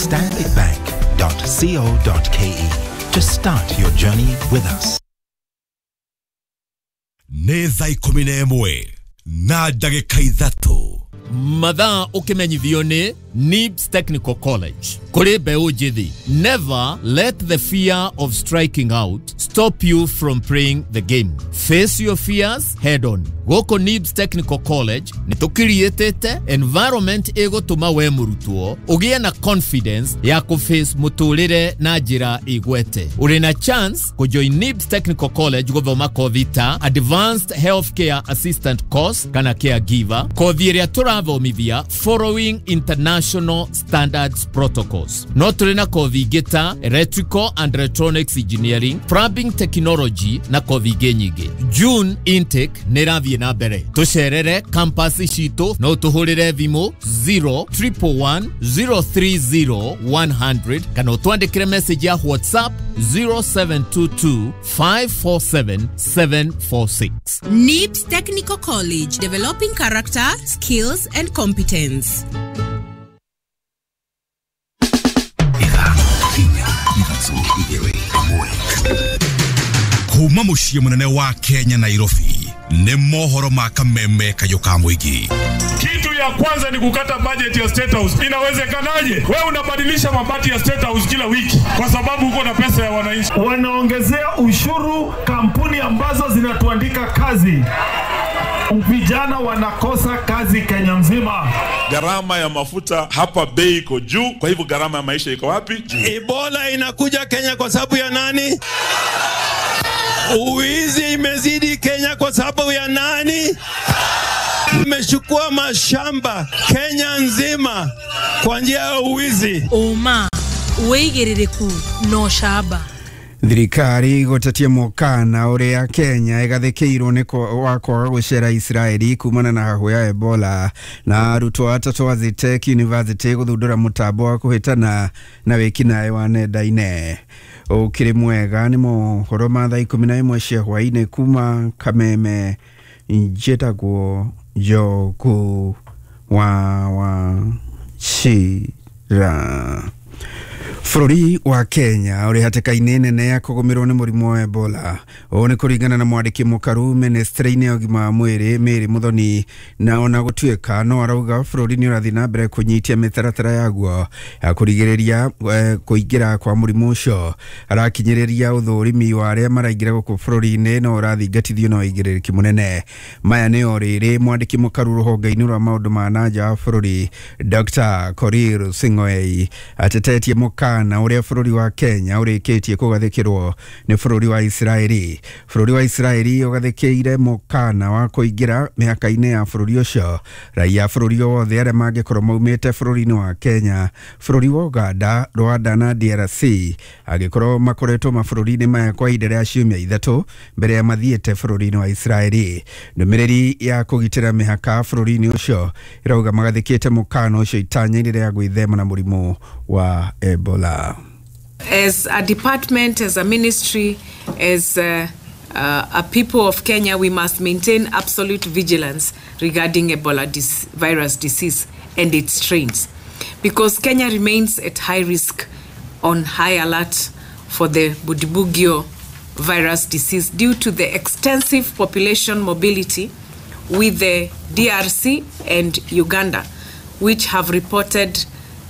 stanbicbank.co.ke to start your journey with us. Neza 11 na dagika 3 Mathaa ukimenyithio ni NIBS Technical College. Kuri beũ njithi, never let the fear of striking out stop you from playing the game. Face your fears head on. Goko NIBS Technical College nitukirietete environment egotuma we murutwo ugie na confidence ya kuface mutulire na njira igwete. Uri na chance kujoin NIBS Technical College guthoma kothi ta Advanced Healthcare Assistant course kana caregiver, kothi iria turathomithia following international standards protocols. No turi na kothi gita Electrical and Electronics Engineering, Plumbing Technology na kothi nyingi. June intake nirathie na mbere. Tusherere campus cito no tuhurire thimu 0311030100 kana twandikire message ya WhatsApp 0722547746. NIBS Technical College, developing character, skills and competence. Kuma muciĩ munene wa Kenya Nairobi ni mohoro makameme kayoka mwigi. Kitu ya kwanza ni kukata budget ya State House. Inawezekanaje? Wewe unabadilisha mabati ya State House kila wiki kwa sababu uko na pesa ya wananchi. Wanaongezea ushuru kampuni ambazo zinatuandika kazi. Vijana wanakosa kazi Kenya nzima. Gharama ya mafuta hapa bei iko juu, kwa hivyo gharama ya maisha iko wapi? Ebola inakuja Kenya kwa sababu ya nani? Uwizi imezidi Kenya kwa sababu ya nani? Mmechukua mashamba Kenya nzima kwa njia ya uwizi. Uma weigereriku no shaba. Thirikari gotatie mukana uria Kenya igathikirwo ni wakwa gucera Israeli kumana na hahu ya Ebola, na arutwo atatu wa Tech University guthundura mutambo wa kuhitana na wikinae wa nenda-ine. Ukiri mwega ni mohoro ma thaa 11 cia hwaini kuma Kameme. Njitagwo Njogu wa Chira. Bũrũri wa Kenya uri hatĩka-inĩ nene ya kũgũmĩrwo nĩ mũrimũ wa Ebola. Ũũ nĩ kũringana na mwandĩki mũkaru ministry-inĩ ya ũgima wa mwĩrĩ Mary Muthoni, na ona gũtuĩka no arauga bũrũri nĩ ũrathiĩ na mbere kũnyitia mĩtaratara yaguo ya kũrigĩrĩria kũingĩra kwa mũrimũ ũcio. Arakinyĩrĩria ũthũrimi wa arĩa maraingĩra gũkũ bũrũri-inĩ no ũrathingatithio na ũigĩrĩrĩki mũnene. Maya nĩo rĩrĩ mwandĩki mũkaru rũhonge-inĩ rwa maũndũ ma nanja wa bũrũri Dr. Korir Sing'oei atetetie na uria bũrũri wa Kenya ũrĩkĩtie kũgathĩkĩrwo nĩ bũrũri wa Israeli. Bũrũri wa Israeli ũgathĩkĩire mũkana wa kũingĩra mĩhaka-inĩ ya bũrũri ũcio raia bũrũri wothe arĩa mangĩkorwo maumĩte bũrũri-inĩ wa Kenya, bũrũri wa Uganda, Rwanda na DRC angĩkorwo makoretwo mabũrũri-inĩ maya kwa ihinda rĩa ciumia ithatũ mbere ya mathiĩte bũrũri-inĩ wa Israeli. Ndũmĩrĩri ya kũgitĩra mĩhaka bũrũri-inĩ ũcio irauga magathĩkĩte mũkana ũcio itanya-inĩ rĩa gwĩthema na mũrimũ wa Ebola. As a department, as a ministry, as a people of Kenya, we must maintain absolute vigilance regarding Ebola virus disease and its strains, because Kenya remains at high risk, on high alert for the Budibugyo virus disease due to the extensive population mobility with the DRC and Uganda, which have reported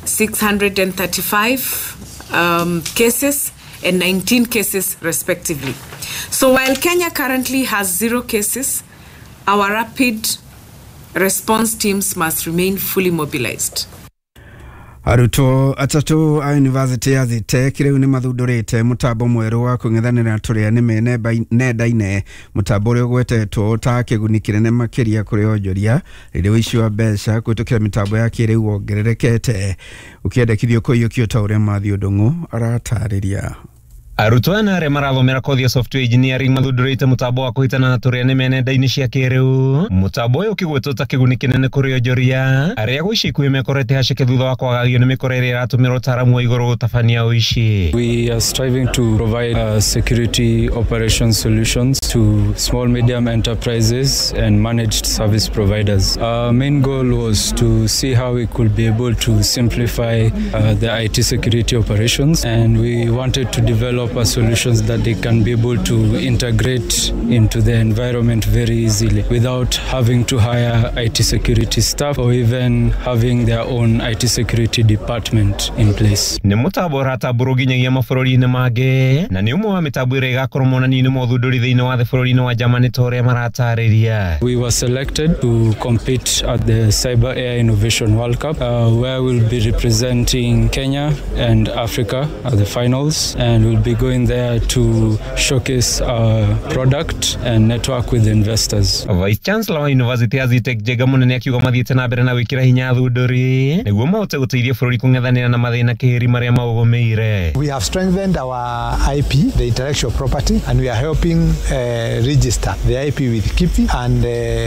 635 cases and 19 cases respectively. So while Kenya currently has 0 cases, our rapid response teams must remain fully mobilized. Arutwo atatu a University ya Tech rĩu nĩ mathundũrĩte mũtambo mwerũ wa kũng'ethanĩra tũrĩa nĩme nenda-inĩ, mũtambo ũrĩa ũgwetetwo ta kĩguni kĩnene makĩria kũrĩ onjoria rĩrĩa ũici wa mbeca kũhĩtũkĩra mĩtambo ya kĩrĩu wongererekete. Ũkĩendekithio kũiyũkio ta ũrĩa Matthew Ndung'u aratarĩria. Arutwana re marathomera kothi ya software engineering mathundurite mutambo wa kuhitana na turiane menenda-ini cia kiriu. Mutambo uyu ukigwetwo ta kiguni kinene kuri onjoria aria gwici mekorete hacike thutha wa kwagagio ni mikoro iria iratumira utaramu wa iguru gutabania uici. We are striving to provide security operation solutions to small medium enterprises and managed service providers. Our main goal was to see how we could be able to simplify the IT security operations, and we wanted to develop solutions that they can be able to integrate into the environment very easily without having to hire IT security staff or even having their own IT security department in place. Ni mutambo rataburu ginyagia mabũrũri-inĩ mangĩ na nĩ umwe wa mitambo ĩrĩa igakorwo monani-inĩ ma ũthundũri thĩinĩ wa bũrũri-inĩ wa Germany tore maratarĩria. We were selected to compete at the Cyber AI Innovation World Cup where we'll be representing Kenya and Africa at the finals, and we'll be going there to showcase our product and network with investors. Vice Chancellor wa University ya Zitech Jega Munene akiuga mathiĩte na mbere na gwĩkĩra hinya thundũri nĩguo mahote gũteithia bũrũri kũng'ethanĩra na mathĩna kĩhĩri marĩa maũgũmĩire. We have strengthened our IP, the intellectual property, and we are helping register the IP with KIPI, and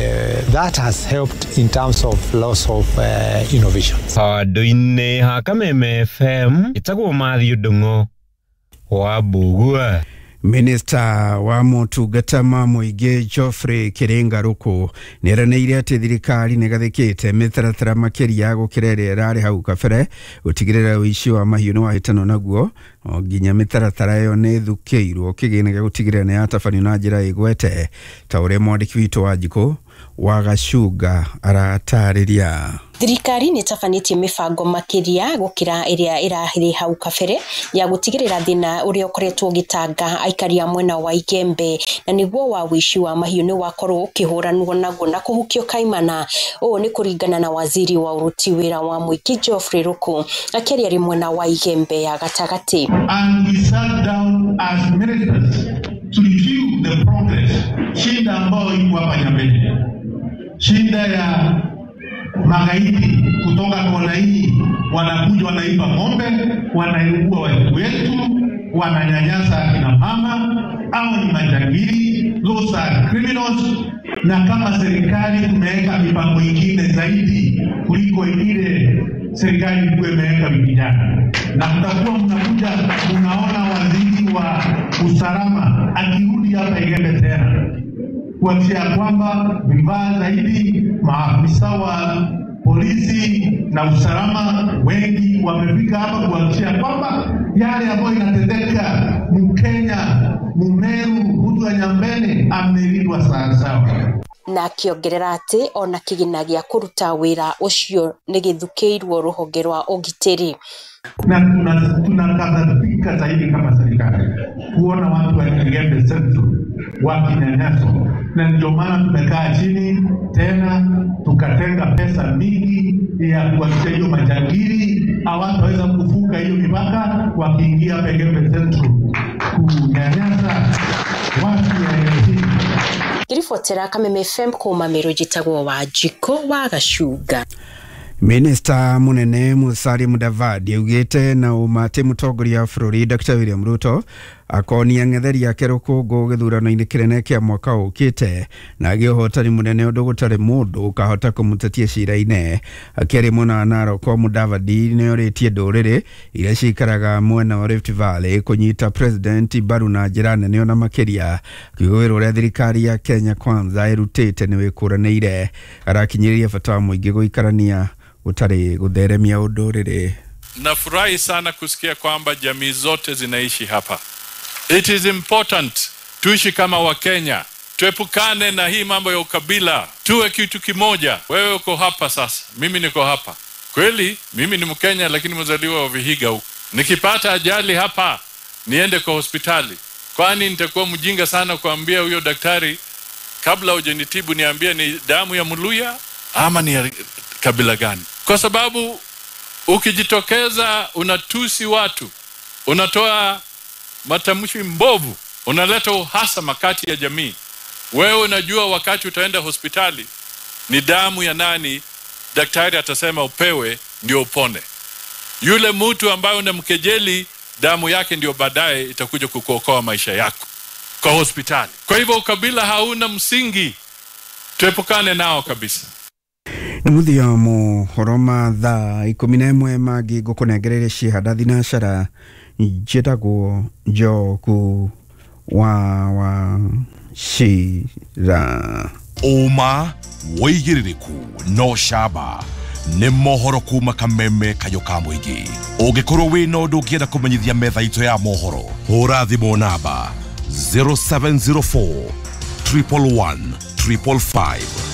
that has helped in terms of loss of innovations. Handũ-inĩ ha Kameme FM itagwo Matthew Ndung'u wa Mbugua. Minister wa motungata ma muingi Geoffrey Kirenga Ruku niranĩire atĩ thirikari nĩgathĩkĩte mĩtaratara makĩria ya gũkĩra ĩrĩa ĩrarĩ hau kabere gũtigĩrĩra ũici wa mahiũ nĩ wahĩtanwo naguo nginya mĩtaratara ĩyo nĩthukĩirwo kĩgĩna gĩa gũtigĩrĩra nĩ yatabanio na njĩra ĩgwete ta ũrĩa mwandĩki witũ wa Njikũ wa Gacuga aratarĩria. Thirikari nĩ tabanĩtie mĩbango makĩria gũkĩra ĩrĩa ĩrahĩrĩ hau kabere ya gũtigĩrĩra thĩna ũrĩa ũkoretwo ũgĩtanga aikari a mwena wa Igembe na nĩguo wa ũici wa mahiũ nĩ wakorwo ũkĩhũranwo naguo na kũhukio kaimana. Ũũ nĩ kũringana na waziri wa ũruti wĩra wa mũingĩ Geoffrey Ruku akĩaria arĩ mwena wa Igembe ya gatagatĩ. And we sat down as ministers to review the progress. Shida ambayo iko hapa Nyambene, shida ya magaidi kutoka kona hii wanakuja wanaiba ng'ombe, wanaibua watu wetu, wananyanyasa akina mama au ni majangili, those are criminals. Na kama serikali tumeweka mipango mingine zaidi kuliko ile serikali ilikuwa imeweka wiki jana, na mtakuwa mnakuja unaona waziri wa usalama akirudi hapa Igembe tena kuhakikisha kwamba vifaa zaidi, maafisa wa polisi na usalama wengi wamefika hapa kuhakikisha kwamba yale ambayo inatendeka Mkenya, Mumeru, mtu wa Nyambene amelindwa sawa. Na akĩongerera atĩ ona kĩgina gĩa kũruta wĩra ũcio nĩ gĩthukĩirwo rũhonge rwa ũgitĩri. Na tunakadhalika zaidi kama serikali kuona watu wa Igembe Central wakinyanyaswa, na ndio maana tumekaa chini tena tukatenga pesa mingi ya kuhakikisha hiyo majangili hawataweza kuvuka hiyo mipaka wakiingia Igembe Central kunyanyasa watu wa nchi. Kiribotera Kameme FM kuma Meru jitagwo wa Njikũ wa Gacuga. Minister Munene Musalia Mudavadi augĩte na umate mũtongoria wa bũrũri Dr. William Ruto akonia ng'etheri yake rũkũngũ gĩthurano-inĩ kĩnene kĩa mwaka ũkĩte na gĩũhotani mũnene ũndũ gũtarĩ mũndũ ũkahota kũmũtetia cira-inĩ. Akĩaria mwena wa Narok, Mudavadi nĩorĩtie ndũrĩrĩ iria cikaraga mwena wa Rift Valley kũnyita president mbaru na njĩra nene ona makĩria. Kiugo ũrĩa thirikari ya Kenya Kwanza ĩrutĩte nĩ wĩkũranĩire arakinyĩrĩria bata wa mũingĩ gũikarania utare gutheremia ũndũrĩrĩ. Nafurahi sana kusikia kwamba jamii zote zinaishi hapa. It is important tuishi kama Wakenya, tuepukane na hii mambo ya ukabila, tuwe kitu kimoja. Wewe uko hapa sasa, mimi niko hapa. Kweli mimi ni Mkenya lakini mzaliwa wa Vihiga huko. Nikipata ajali hapa niende kwa hospitali, kwani nitakuwa mjinga sana kuambia huyo daktari kabla hujanitibu niambie ni damu ya Mluya ama ni ya kabila gani? Kwa sababu ukijitokeza unatusi watu, unatoa matamshi mbovu, unaleta uhasama kati ya jamii. Wewe unajua wakati utaenda hospitali ni damu ya nani daktari atasema upewe ndio upone. Yule mtu ambaye unamkejeli damu yake ndio baadaye itakuja kukuokoa maisha yako kwa hospitali. Kwa hivyo ukabila hauna msingi, tuepukane nao kabisa. Muthia mohoro ma thaa 11 magi gukunegereria ciihada thinashara njitagwo Njogu wa Shira. Uma woigiririku no shaba nĩ mohoro kuma Kameme Kayoka Mũingĩ. Ũngĩkorwo wĩna ũndũ ũngĩenda kũmenyithia metha itũ ya mohoro, hũra thimũ namba 0704 111 555.